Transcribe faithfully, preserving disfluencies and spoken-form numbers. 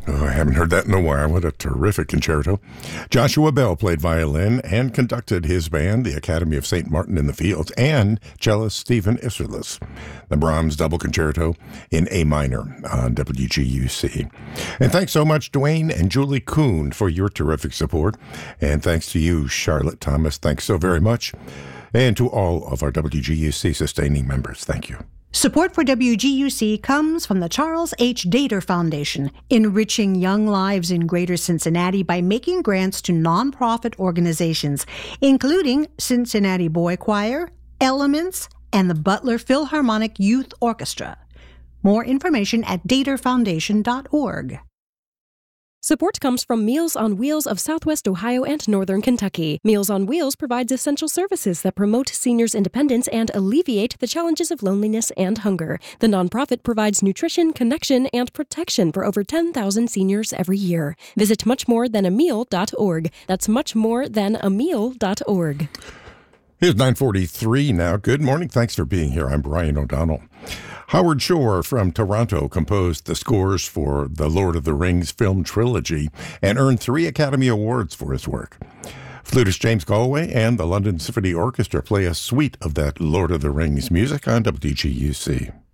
Oh, I haven't heard that in a while. What a terrific concerto. Joshua Bell played violin and conducted his band, the Academy of Saint Martin in the Fields, and cellist Stephen Isserlis. The Brahms Double Concerto in A minor on W G U C. And thanks so much, Dwayne and Julie Kuhn, for your terrific support. And thanks to you, Charlotte Thomas. Thanks so very much. And to all of our W G U C sustaining members. Thank you. Support for W G U C comes from the Charles H. Dater Foundation, enriching young lives in Greater Cincinnati by making grants to nonprofit organizations, including Cincinnati Boy Choir, Elements, and the Butler Philharmonic Youth Orchestra. More information at dater foundation dot org. Support comes from Meals on Wheels of Southwest Ohio and Northern Kentucky. Meals on Wheels provides essential services that promote seniors' independence and alleviate the challenges of loneliness and hunger. The nonprofit provides nutrition, connection, and protection for over ten thousand seniors every year. Visit much more than a meal dot org. That's much more than a meal dot org. Here's nine forty-three now. Good morning. Thanks for being here. I'm Brian O'Donnell. Howard Shore from Toronto composed the scores for the Lord of the Rings film trilogy and earned three Academy Awards for his work. Flutist James Galway and the London Symphony Orchestra play a suite of that Lord of the Rings music on W G U C.